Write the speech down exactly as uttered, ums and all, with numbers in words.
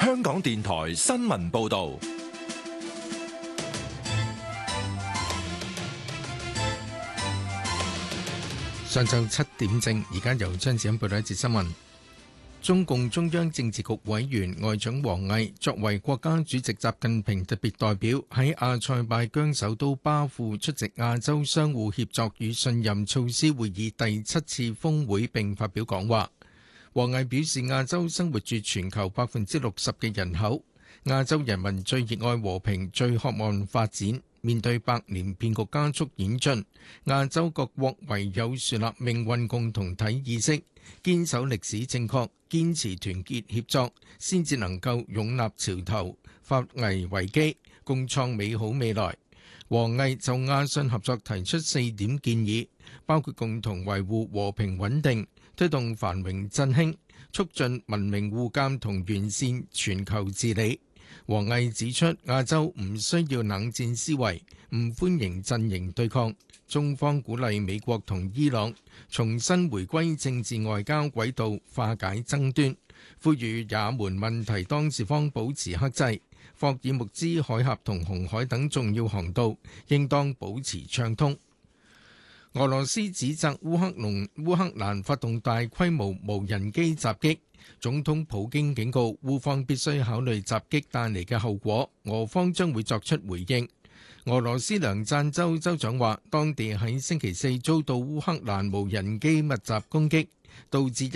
香港電台新聞報道。 上晝七點正，而家由張子欣報道一節新聞。中共中央政治局委員外長王毅作為國家主席習近平特別代表，喺阿塞拜疆首都巴庫出席亞洲相互協作與信任措施會議第七次峰會並發表講話。王毅表示，亞洲生活住全球百分之六十嘅人口，亞洲人民最熱愛和平，最渴望發展。面對百年變局加速演進，亞洲各國唯有樹立命運共同體意識，堅守歷史正確，堅持團結協作，先至能夠勇立潮頭，化危為機，共創美好未來。王毅就亞信合作提出四點建議，包括共同維護和平穩定，推動繁榮振興，促進文明互鑒同完善全球治理。王毅指出，亞洲唔需要冷戰思維，唔歡迎陣營對抗。中方鼓勵美國同伊朗重新回歸政治外交軌道，化解爭端，呼籲也門問題當事方保持克制，霍爾木茲海峽同紅海等重要航道應當保持暢通。俄羅斯指責烏克龍烏克蘭發動大規模無人機襲擊，總統普京警告烏方必須考慮襲擊帶嚟嘅後果，俄方將會作出回應。俄羅斯梁贊州州長話，當地喺星期四遭到烏克蘭無人機密集攻擊，導致一